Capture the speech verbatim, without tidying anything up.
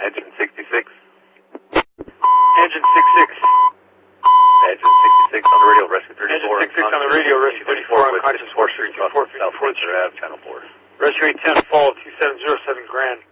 Engine sixty-six. Engine sixty-six. Engine sixty-six on the radio, rescue thirty-four. Engine sixty-six on the radio, rescue thirty-four, unconscious four three two four, South Windsor Ave, Channel four. Rescue eight ten, fall two seven zero seven Grand.